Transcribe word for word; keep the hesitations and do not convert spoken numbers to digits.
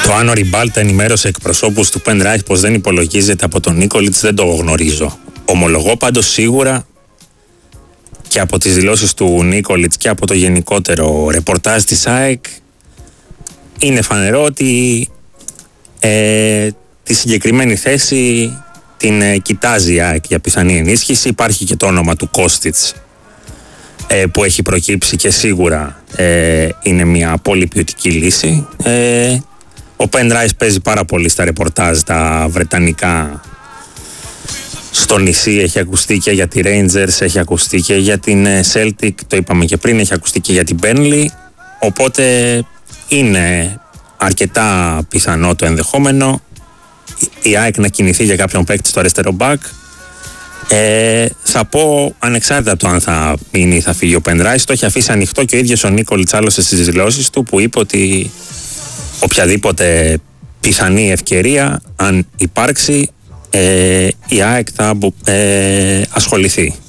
Το αν ο Ριμπάλτα ενημέρωσε εκπροσώπους του Πεν Ράις πως δεν υπολογίζεται από τον Νίκολιτς δεν το γνωρίζω. Ομολογώ πάντως σίγουρα και από τις δηλώσεις του Νίκολιτς και από το γενικότερο ρεπορτάζ της ΑΕΚ είναι φανερό ότι ε, τη συγκεκριμένη θέση την ε, κοιτάζει η ΑΕΚ για πιθανή ενίσχυση. Υπάρχει και το όνομα του Κώστιτς ε, που έχει προκύψει και σίγουρα ε, είναι μια πολύ ποιοτική λύση. Ε, ο Πεν Ράις παίζει πάρα πολύ στα ρεπορτάζ τα βρετανικά στο νησί, έχει ακουστεί και για τη Rangers, έχει ακουστεί και για την Celtic, το είπαμε και πριν, έχει ακουστεί και για την Burnley, οπότε είναι αρκετά πιθανό το ενδεχόμενο η ΑΕΚ να κινηθεί για κάποιον παίκτη στο αριστερό μπακ. Ε, θα πω ανεξάρτητα από το αν θα μείνει ή θα φύγει ο Πεν Ράις, το έχει αφήσει ανοιχτό και ο ίδιος ο Νίκολιτς άλλωστε στις δηλώσεις του, που είπε ότι οποιαδήποτε πιθανή ευκαιρία αν υπάρξει ε, η ΑΕΚ θα ε, ασχοληθεί.